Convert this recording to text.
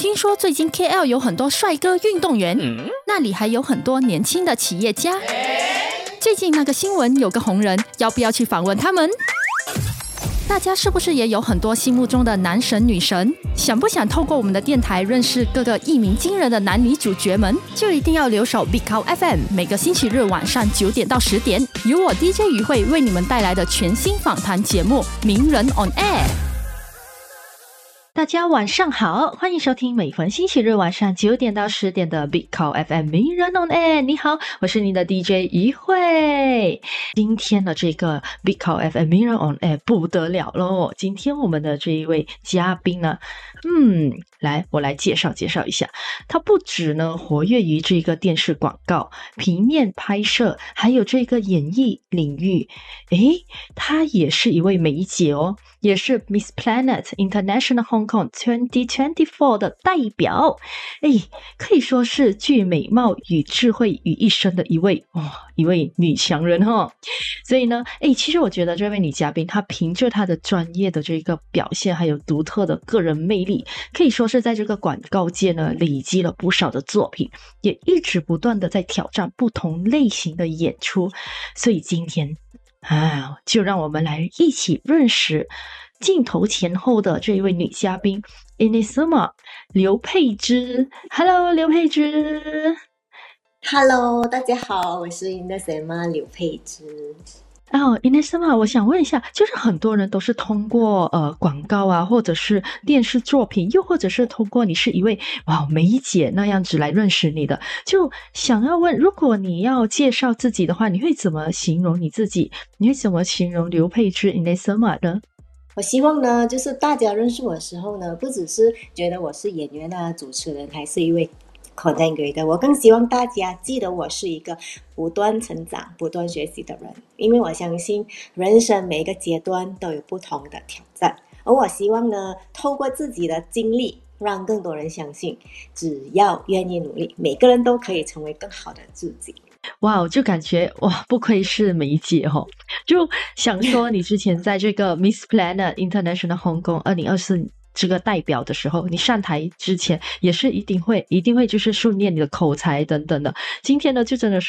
听说最近 KL 有很多帅哥运动员，那里还有很多年轻的企业家。最近那个新闻有个红人，要不要去访问他们？大家是不是也有很多心目中的男神女神？想不想透过我们的电台认识各个一鸣惊人的男女主角们？就一定要留守 Big Cow FM， 每个星期日晚上9点到10点，由我 DJ 于慧为你们带来的全新访谈节目《名人 on Air》。大家晚上好，欢迎收听每逢星期日晚上9点到10点的 Big Cow FM 名人 on Air。 你好，我是你的 DJ 于慧。今天的这个 Big Cow FM 名人 on Air 不得了咯，今天我们的这一位嘉宾呢，我来介绍一下。他不止呢活跃于这个电视广告、平面拍摄，还有这个演艺领域。他也是一位梅姐哦，也是 Miss Planet International Hong Kong 2024的代表。可以说是具美貌与智慧于一身的一位女强人哦。所以呢，其实我觉得这位女嘉宾她凭着她的专业的这个表现，还有独特的个人魅力，可以说是在这个广告界呢累积了不少的作品，也一直不断的在挑战不同类型的演出。所以今天就让我们来一起认识镜头前后的这一位女嘉宾 Inesema 刘佩芝。 Hello 刘佩芝。 Hello 大家好，我是 Inesema 刘佩芝。 Inesema 我想问一下，就是很多人都是通过广告啊，或者是电视作品，又或者是通过你是一位梅姐那样子来认识你的，就想要问，如果你要介绍自己的话，你会怎么形容你自己？你会怎么形容刘佩芝 Inesema 呢？ 我希望呢，就是大家认识我的时候呢，不只是觉得我是演员啊、主持人，还是一位 content creator， 我更希望大家记得我是一个不断成长、不断学习的人。因为我相信人生每一个阶段都有不同的挑战，而我希望呢，透过自己的经历，让更多人相信，只要愿意努力，每个人都可以成为更好的自己。 就感觉不愧是梅姐哦，就想说你之前在这个 Miss Planet International Hong Kong 2024这个代表的时候，你上台之前也是一定会就是训练你的口才等等的。今天呢，就真的是